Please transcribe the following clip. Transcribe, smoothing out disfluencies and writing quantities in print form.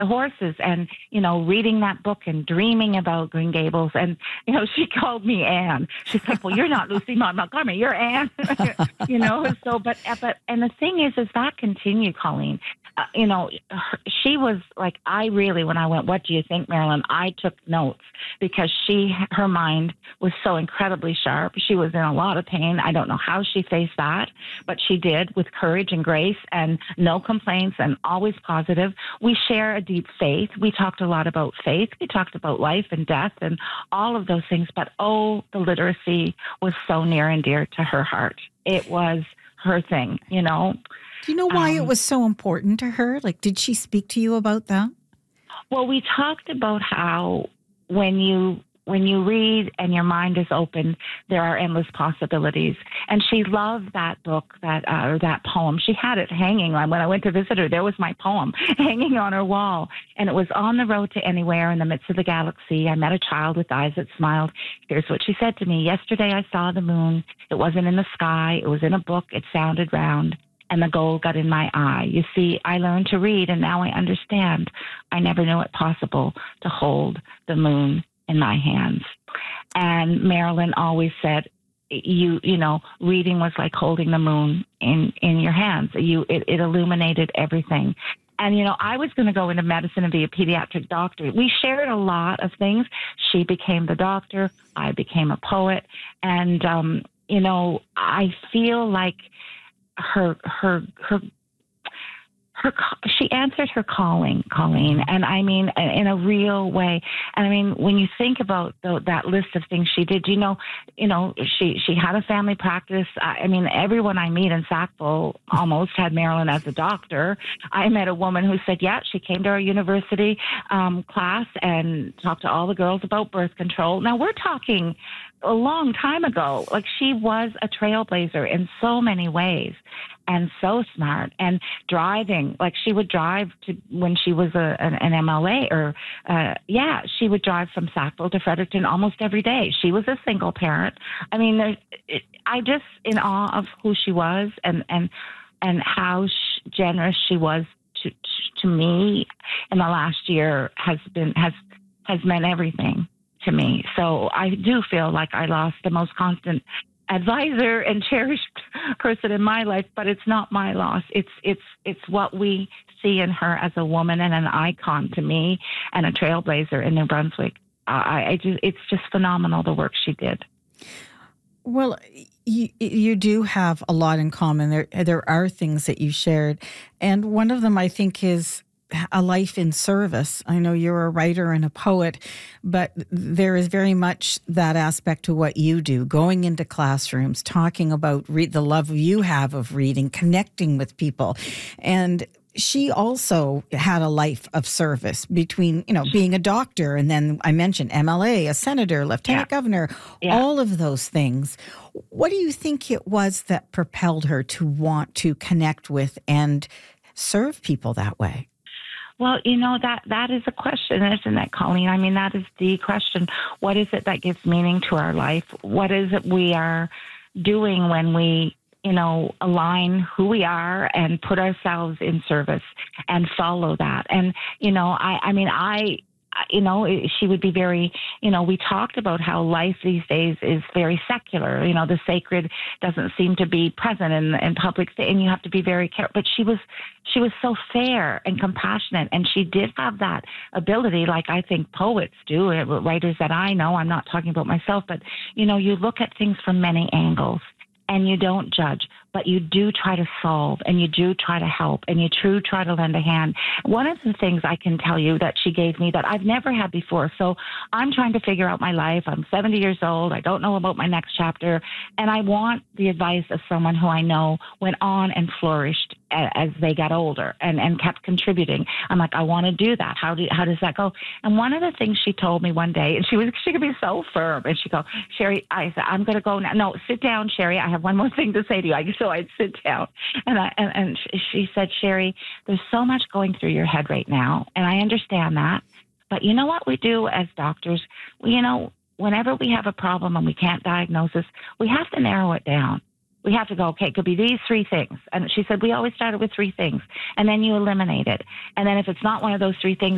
horses and, reading that book and dreaming about Green Gables. And, she called me Anne. She's like, well, you're not Lucy Maud Montgomery, you're Anne. So, and the thing is that continued, Colleen. She was like, when I went, what do you think, Marilyn? I took notes because her mind was so incredibly sharp. She was in a lot of pain. I don't know how she faced that, but she did with courage and grace and no complaints and always positive. We share a deep faith. We talked a lot about faith. We talked about life and death and all of those things. But, the literacy was so near and dear to her heart. It was her thing, Do you know why it was so important to her? Like, did she speak to you about that? Well, we talked about how when you read and your mind is open, there are endless possibilities. And she loved that book, that poem. She had it hanging. When I went to visit her, there was my poem hanging on her wall. And it was On the Road to Anywhere in the Midst of the Galaxy. I met a child with eyes that smiled. Here's what she said to me. Yesterday I saw the moon. It wasn't in the sky. It was in a book. It sounded round. And the gold got in my eye. You see, I learned to read, and now I understand. I never knew it possible to hold the moon in my hands. And Marilyn always said, reading was like holding the moon in your hands. It illuminated everything. And, I was going to go into medicine and be a pediatric doctor. We shared a lot of things. She became the doctor. I became a poet. And, I feel like she answered her calling, Colleen, and I mean, in a real way. And I mean, when you think about that list of things she did, she had a family practice. I mean, everyone I meet in Sackville almost had Marilyn as a doctor. I met a woman who said, she came to our university class and talked to all the girls about birth control. Now we're talking a long time ago. Like, she was a trailblazer in so many ways and so smart. And driving, like, she would drive to when she was an MLA she would drive from Sackville to Fredericton almost every day. She was a single parent. I mean, I just in awe of who she was and how generous she was to me in the last year has meant everything to me. So I do feel like I lost the most constant advisor and cherished person in my life, but it's not my loss. It's what we see in her as a woman and an icon to me and a trailblazer in New Brunswick. It's just phenomenal, the work she did. Well, you do have a lot in common. There are things that you shared, and one of them I think is a life in service. I know you're a writer and a poet, but there is very much that aspect to what you do, going into classrooms, talking about the love you have of reading, connecting with people. And she also had a life of service between, being a doctor, and then I mentioned MLA, a senator, lieutenant governor, all of those things. What do you think it was that propelled her to want to connect with and serve people that way? Well, that is a question, isn't it, Colleen? I mean, that is the question. What is it that gives meaning to our life? What is it we are doing when we, align who we are and put ourselves in service and follow that? And, she would be very, we talked about how life these days is very secular. The sacred doesn't seem to be present in public, and you have to be very careful. But she was so fair and compassionate, and she did have that ability, like I think poets do, writers that I know. I'm not talking about myself, but, you look at things from many angles. And you don't judge, but you do try to solve, and you do try to help, and you try to lend a hand. One of the things I can tell you that she gave me that I've never had before, so I'm trying to figure out my life. I'm 70 years old. I don't know about my next chapter, and I want the advice of someone who I know went on and flourished as they got older and kept contributing. I'm like, I want to do that. How does that go? And one of the things she told me one day, and she could be so firm, and she go, Sherry, I said, I'm going to go now. No, sit down, Sherry. I have one more thing to say to you. So I'd sit down, and she said, Sherry, there's so much going through your head right now, and I understand that. But you know what we do as doctors? Whenever we have a problem and we can't diagnose it, we have to narrow it down. We have to go, okay, it could be these three things. And she said, we always started with three things, and then you eliminate it. And then if it's not one of those three things,